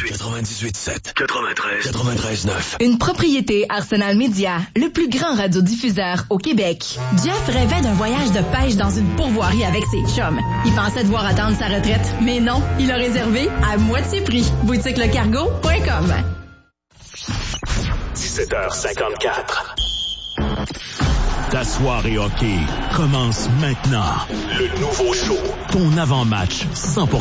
98.7. 93.9. Une propriété Arsenal Media, le plus grand radiodiffuseur au Québec. Jeff rêvait d'un voyage de pêche dans une pourvoirie avec ses chums. Il pensait devoir attendre sa retraite, mais non, il a réservé à moitié prix. boutiquelecargo.com. 17h54. Ta soirée hockey commence maintenant. Le nouveau show. Ton avant-match 100%